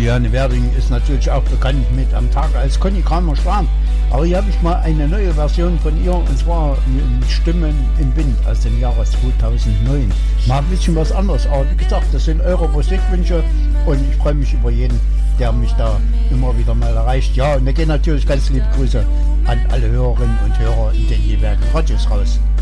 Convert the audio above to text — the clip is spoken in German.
Juliane Werding ist natürlich auch bekannt mit Am Tag als Conny Kramer schwarm. Aber hier habe ich mal eine neue Version von ihr, und zwar mit Stimmen im Wind aus dem Jahre 2009. Mal ein bisschen was anderes, aber wie gesagt, das sind eure Musikwünsche und ich freue mich über jeden, der mich da immer wieder mal erreicht. Ja, und da gehen natürlich ganz liebe Grüße an alle Hörerinnen und Hörer in den jeweiligen Radios raus.